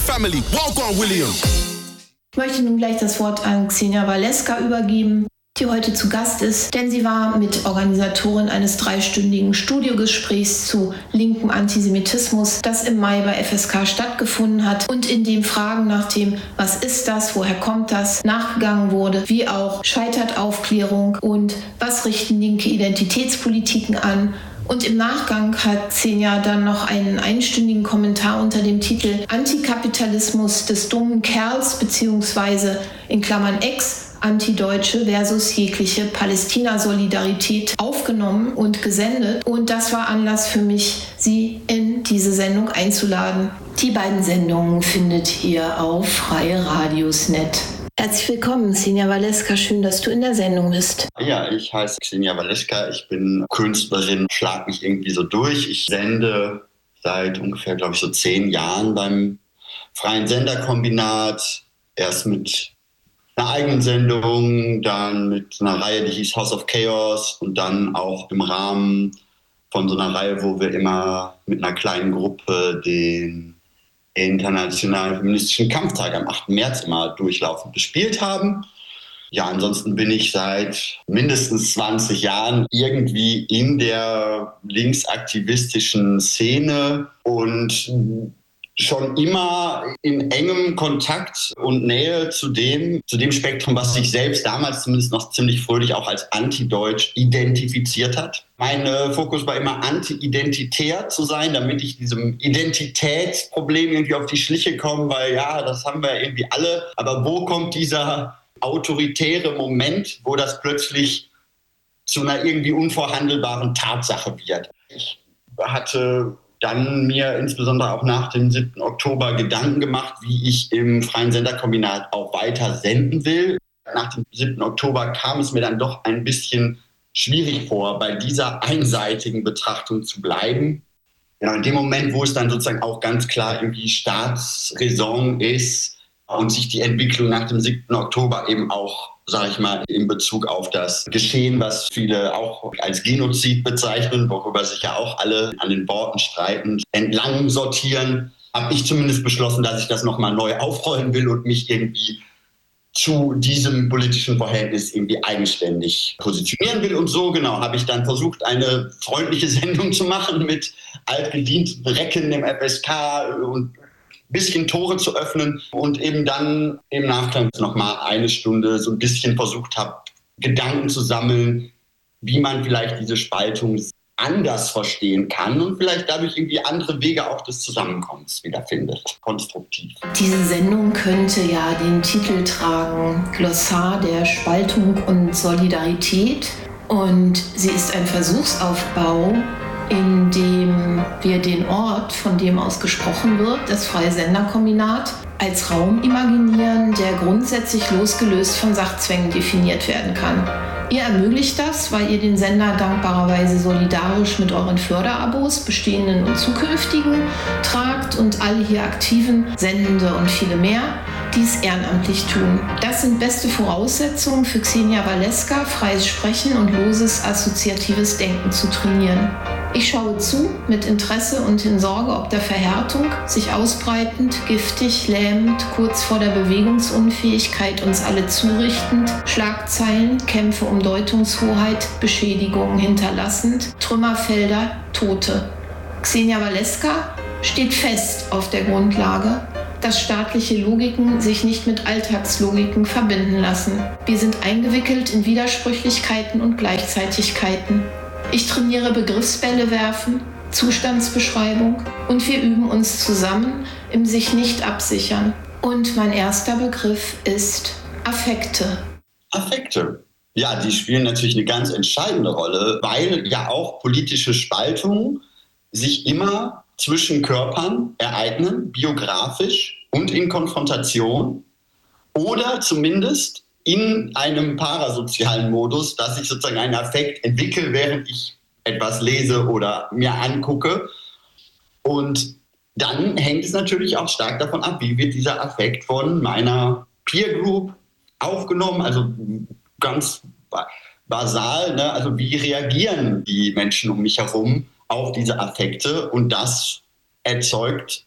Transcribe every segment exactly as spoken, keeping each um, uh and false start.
family. Walk on, William. Ich möchte nun gleich das Wort an Ksenia Waleska übergeben, die heute zu Gast ist, denn sie war Mitorganisatorin eines dreistündigen Studiogesprächs zu linkem Antisemitismus, das im Mai bei F S K stattgefunden hat und in dem Fragen nach dem, was ist das, woher kommt das, nachgegangen wurde, wie auch scheitert Aufklärung und was richten linke Identitätspolitiken an. Und im Nachgang hat Ksenia dann noch einen einstündigen Kommentar unter dem Titel Antikapitalismus des dummen Kerls bzw. in Klammern Ex Antideutsche versus jegliche Palästina-Solidarität aufgenommen und gesendet. Und das war Anlass für mich, sie in diese Sendung einzuladen. Die beiden Sendungen findet ihr auf freie radios punkt net. Herzlich willkommen, Ksenia Waleska. Schön, dass du in der Sendung bist. Ja, ich heiße Ksenia Waleska. Ich bin Künstlerin, schlag mich irgendwie so durch. Ich sende seit ungefähr, glaube ich, so zehn Jahren beim Freien Senderkombinat. Erst mit einer eigenen Sendung, dann mit einer Reihe, die hieß House of Chaos und dann auch im Rahmen von so einer Reihe, wo wir immer mit einer kleinen Gruppe den Internationalen Feministischen Kampftag am achten März immer durchlaufend bespielt haben. Ja, ansonsten bin ich seit mindestens zwanzig Jahren irgendwie in der linksaktivistischen Szene und schon immer in engem Kontakt und Nähe zu dem, zu dem Spektrum, was sich selbst damals zumindest noch ziemlich fröhlich auch als antideutsch identifiziert hat. Mein äh, Fokus war immer anti-identitär zu sein, damit ich diesem Identitätsproblem irgendwie auf die Schliche komme, weil ja, das haben wir irgendwie alle. Aber wo kommt dieser autoritäre Moment, wo das plötzlich zu einer irgendwie unvorhandelbaren Tatsache wird? Ich hatte dann mir insbesondere auch nach dem siebten Oktober Gedanken gemacht, wie ich im Freien Senderkombinat auch weiter senden will. Nach dem siebten Oktober kam es mir dann doch ein bisschen schwierig vor, bei dieser einseitigen Betrachtung zu bleiben. Ja, in dem Moment, wo es dann sozusagen auch ganz klar irgendwie Staatsräson ist und sich die Entwicklung nach dem siebten Oktober eben auch, sage ich mal, in Bezug auf das Geschehen, was viele auch als Genozid bezeichnen, worüber sich ja auch alle an den Worten streiten, entlang sortieren, habe ich zumindest beschlossen, dass ich das nochmal neu aufrollen will und mich irgendwie zu diesem politischen Verhältnis irgendwie eigenständig positionieren will. Und so, genau, habe ich dann versucht, eine freundliche Sendung zu machen mit altgedienten Recken im F S K und bisschen Tore zu öffnen und eben dann im Nachklang noch mal eine Stunde so ein bisschen versucht habe, Gedanken zu sammeln, wie man vielleicht diese Spaltung anders verstehen kann und vielleicht dadurch irgendwie andere Wege auch des Zusammenkommens wiederfindet, konstruktiv. Diese Sendung könnte ja den Titel tragen, Glossar der Spaltung und Solidarität. Und sie ist ein Versuchsaufbau, in dem wir den Ort, von dem aus gesprochen wird, das Freie Senderkombinat, als Raum imaginieren, der grundsätzlich losgelöst von Sachzwängen definiert werden kann. Ihr ermöglicht das, weil ihr den Sender dankbarerweise solidarisch mit euren Förderabos, bestehenden und zukünftigen, tragt und alle hier aktiven, Sendende und viele mehr dies ehrenamtlich tun. Das sind beste Voraussetzungen für Ksenia Waleska, freies Sprechen und loses assoziatives Denken zu trainieren. Ich schaue zu, mit Interesse und in Sorge ob der Verhärtung, sich ausbreitend, giftig, lähmend, kurz vor der Bewegungsunfähigkeit uns alle zurichtend, Schlagzeilen, Kämpfe um Deutungshoheit, Beschädigungen hinterlassend, Trümmerfelder, Tote. Ksenia Waleska steht fest auf der Grundlage, dass staatliche Logiken sich nicht mit Alltagslogiken verbinden lassen. Wir sind eingewickelt in Widersprüchlichkeiten und Gleichzeitigkeiten. Ich trainiere Begriffsbälle werfen, Zustandsbeschreibung und wir üben uns zusammen im sich nicht absichern. Und mein erster Begriff ist Affekte. Affekte. Ja, die spielen natürlich eine ganz entscheidende Rolle, weil ja auch politische Spaltungen sich immer zwischen Körpern ereignen, biografisch und in Konfrontation oder zumindest in einem parasozialen Modus, dass ich sozusagen einen Affekt entwickle, während ich etwas lese oder mir angucke. Und dann hängt es natürlich auch stark davon ab, wie wird dieser Affekt von meiner Peer Group aufgenommen, also ganz basal, ne? Also wie reagieren die Menschen um mich herum auf diese Affekte, und das erzeugt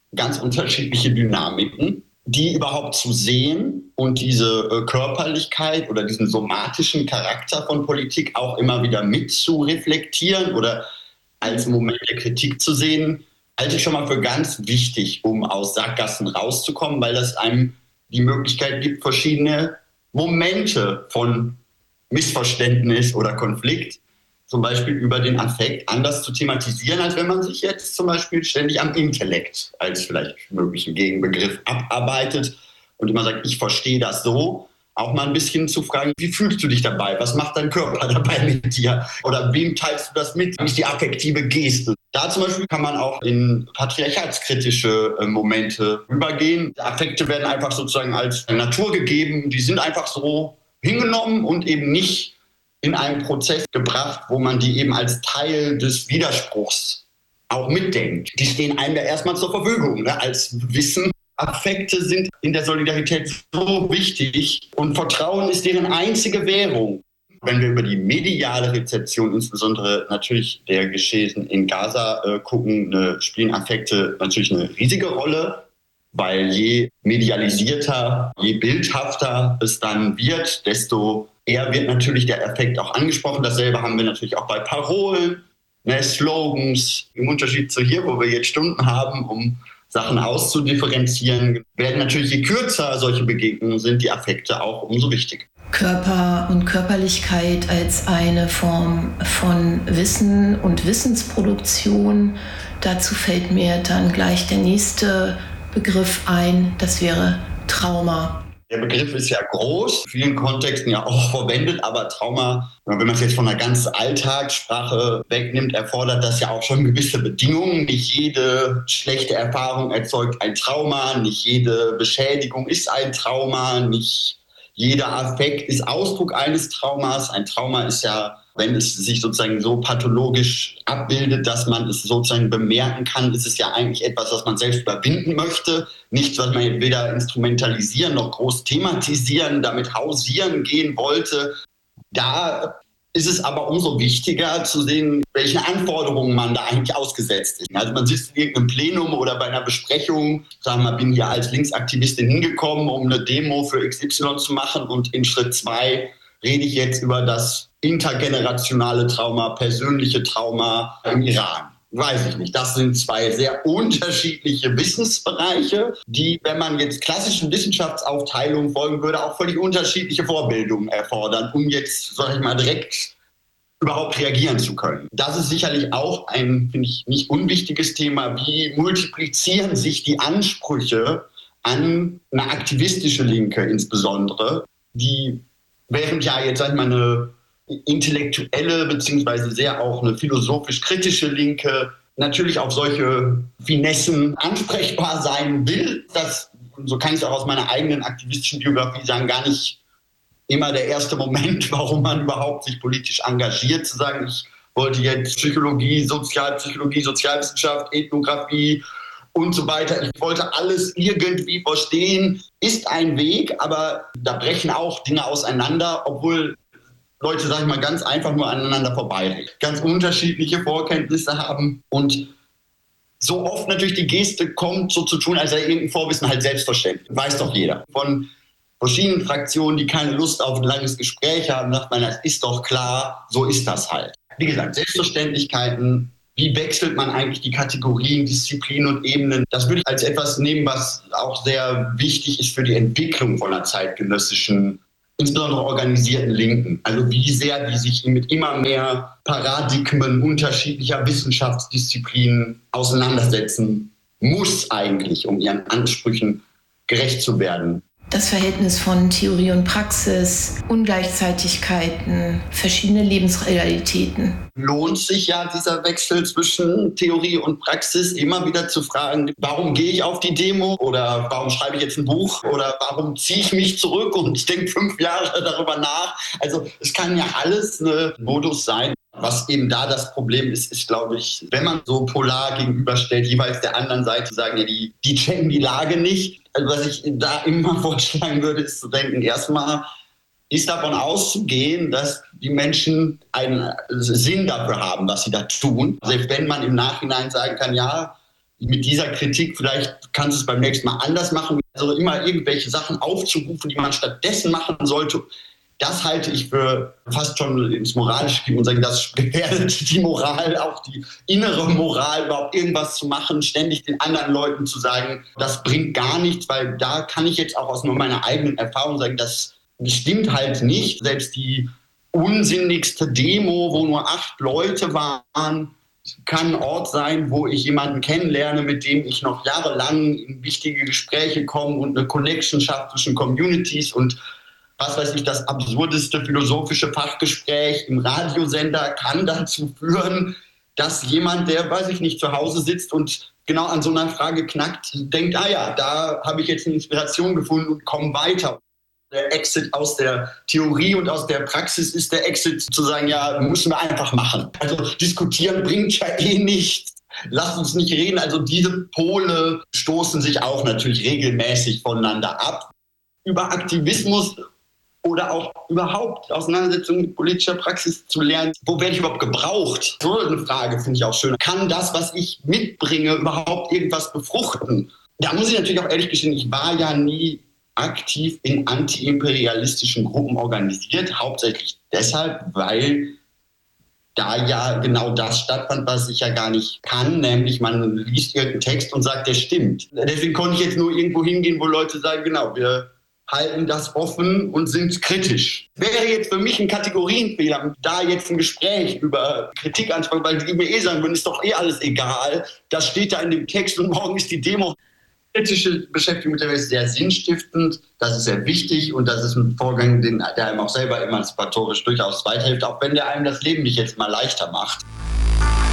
ganz unterschiedliche Dynamiken, die überhaupt zu sehen und diese äh, Körperlichkeit oder diesen somatischen Charakter von Politik auch immer wieder mit zu reflektieren oder als Moment der Kritik zu sehen, halte ich schon mal für ganz wichtig, um aus Sackgassen rauszukommen, weil das einem die Möglichkeit gibt, verschiedene Momente von Missverständnis oder Konflikt, zum Beispiel über den Affekt, anders zu thematisieren, als wenn man sich jetzt zum Beispiel ständig am Intellekt als vielleicht möglichen Gegenbegriff abarbeitet und immer sagt, ich verstehe das so. Auch mal ein bisschen zu fragen, wie fühlst du dich dabei? Was macht dein Körper dabei mit dir? Oder wem teilst du das mit? Wie ist die affektive Geste? Da zum Beispiel kann man auch in patriarchalskritische äh, Momente übergehen. Affekte werden einfach sozusagen als Natur gegeben. Die sind einfach so hingenommen und eben nicht in einen Prozess gebracht, wo man die eben als Teil des Widerspruchs auch mitdenkt. Die stehen einem ja erstmal zur Verfügung, ne, als Wissen. Affekte sind in der Solidarität so wichtig und Vertrauen ist deren einzige Währung. Wenn wir über die mediale Rezeption, insbesondere natürlich der Geschehen in Gaza, äh, gucken, ne, spielen Affekte natürlich eine riesige Rolle, weil je medialisierter, je bildhafter es dann wird, desto eher wird natürlich der Affekt auch angesprochen. Dasselbe haben wir natürlich auch bei Parolen, ne, Slogans. Im Unterschied zu hier, wo wir jetzt Stunden haben, um Sachen auszudifferenzieren, werden natürlich, je kürzer solche Begegnungen sind, die Affekte auch umso wichtiger. Körper und Körperlichkeit als eine Form von Wissen und Wissensproduktion. Dazu fällt mir dann gleich der nächste Begriff ein, das wäre Trauma. Der Begriff ist ja groß, in vielen Kontexten ja auch verwendet, aber Trauma, wenn man es jetzt von der ganzen Alltagssprache wegnimmt, erfordert das ja auch schon gewisse Bedingungen. Nicht jede schlechte Erfahrung erzeugt ein Trauma, nicht jede Beschädigung ist ein Trauma, nicht jeder Affekt ist Ausdruck eines Traumas. Ein Trauma ist ja, wenn es sich sozusagen so pathologisch abbildet, dass man es sozusagen bemerken kann, ist es ja eigentlich etwas, was man selbst überwinden möchte. Nichts, was man weder instrumentalisieren noch groß thematisieren, damit hausieren gehen wollte. Da ist es aber umso wichtiger zu sehen, welchen Anforderungen man da eigentlich ausgesetzt ist. Also man sitzt in irgendeinem Plenum oder bei einer Besprechung, sagen wir mal, bin hier als Linksaktivistin hingekommen, um eine Demo für X Y zu machen und in Schritt zwei rede ich jetzt über das intergenerationale Trauma, persönliche Trauma im Iran. Weiß ich nicht. Das sind zwei sehr unterschiedliche Wissensbereiche, die, wenn man jetzt klassischen Wissenschaftsaufteilungen folgen würde, auch völlig unterschiedliche Vorbildungen erfordern, um jetzt, sag ich mal, direkt überhaupt reagieren zu können. Das ist sicherlich auch ein, finde ich, nicht unwichtiges Thema. Wie multiplizieren sich die Ansprüche an eine aktivistische Linke insbesondere, die während ja jetzt, sag ich mal, eine intellektuelle beziehungsweise sehr auch eine philosophisch-kritische Linke natürlich auf solche Finessen ansprechbar sein will. Das, so kann ich es auch aus meiner eigenen aktivistischen Biografie sagen, gar nicht immer der erste Moment, warum man überhaupt sich politisch engagiert, zu sagen, ich wollte jetzt Psychologie, Sozialpsychologie, Sozialwissenschaft, Ethnographie und so weiter. Ich wollte alles irgendwie verstehen. Ist ein Weg, aber da brechen auch Dinge auseinander, obwohl Leute, sag ich mal, ganz einfach nur aneinander vorbeireden, ganz unterschiedliche Vorkenntnisse haben und so oft natürlich die Geste kommt, so zu tun, als sei irgendein Vorwissen halt selbstverständlich. Weiß doch jeder. Von verschiedenen Fraktionen, die keine Lust auf ein langes Gespräch haben, sagt man, das ist doch klar, so ist das halt. Wie gesagt, Selbstverständlichkeiten, wie wechselt man eigentlich die Kategorien, Disziplinen und Ebenen? Das würde ich als etwas nehmen, was auch sehr wichtig ist für die Entwicklung von einer zeitgenössischen, insbesondere organisierten Linken. Also wie sehr die sich mit immer mehr Paradigmen unterschiedlicher Wissenschaftsdisziplinen auseinandersetzen muss eigentlich, um ihren Ansprüchen gerecht zu werden. Das Verhältnis von Theorie und Praxis, Ungleichzeitigkeiten, verschiedene Lebensrealitäten. Lohnt sich ja dieser Wechsel zwischen Theorie und Praxis, immer wieder zu fragen, warum gehe ich auf die Demo oder warum schreibe ich jetzt ein Buch oder warum ziehe ich mich zurück und denke fünf Jahre darüber nach. Also es kann ja alles ein Modus sein. Was eben da das Problem ist, ist, glaube ich, wenn man so polar gegenüberstellt, jeweils der anderen Seite sagen, ja, die, die checken die Lage nicht. Also was ich da immer vorschlagen würde, ist zu denken, erstmal ist davon auszugehen, dass die Menschen einen Sinn dafür haben, was sie da tun. Selbst wenn man im Nachhinein sagen kann, ja, mit dieser Kritik, vielleicht kannst du es beim nächsten Mal anders machen. Also immer irgendwelche Sachen aufzurufen, die man stattdessen machen sollte. Das halte ich für fast schon ins Moralische gehen und sagen, das gefährdet die Moral, auch die innere Moral, überhaupt irgendwas zu machen, ständig den anderen Leuten zu sagen, das bringt gar nichts, weil da kann ich jetzt auch aus nur meiner eigenen Erfahrung sagen, das stimmt halt nicht. Selbst die unsinnigste Demo, wo nur acht Leute waren, kann ein Ort sein, wo ich jemanden kennenlerne, mit dem ich noch jahrelang in wichtige Gespräche komme und eine Connection schaffe zwischen Communities und was weiß ich, das absurdeste philosophische Fachgespräch im Radiosender kann dazu führen, dass jemand, der, weiß ich nicht, zu Hause sitzt und genau an so einer Frage knackt, denkt, ah ja, da habe ich jetzt eine Inspiration gefunden und komme weiter. Der Exit aus der Theorie und aus der Praxis ist der Exit zu sagen, ja, müssen wir einfach machen. Also diskutieren bringt ja eh nichts. Lass uns nicht reden. Also diese Pole stoßen sich auch natürlich regelmäßig voneinander ab. Über Aktivismus oder auch überhaupt Auseinandersetzung mit politischer Praxis zu lernen. Wo werde ich überhaupt gebraucht? So eine Frage finde ich auch schön. Kann das, was ich mitbringe, überhaupt irgendwas befruchten? Da muss ich natürlich auch ehrlich gestehen, ich war ja nie aktiv in antiimperialistischen Gruppen organisiert, hauptsächlich deshalb, weil da ja genau das stattfand, was ich ja gar nicht kann, nämlich man liest irgendeinen Text und sagt, der stimmt. Deswegen konnte ich jetzt nur irgendwo hingehen, wo Leute sagen, genau, wir halten das offen und sind kritisch. Wäre jetzt für mich ein Kategorienfehler, da jetzt ein Gespräch über Kritik anzufangen, weil die mir eh sagen würden, ist doch eh alles egal, das steht da in dem Text und morgen ist die Demo. Kritische Beschäftigung mit der Welt ist sehr sinnstiftend, das ist sehr wichtig und das ist ein Vorgang, den, der einem auch selber emanzipatorisch durchaus weiterhilft, auch wenn der einem das Leben nicht jetzt mal leichter macht.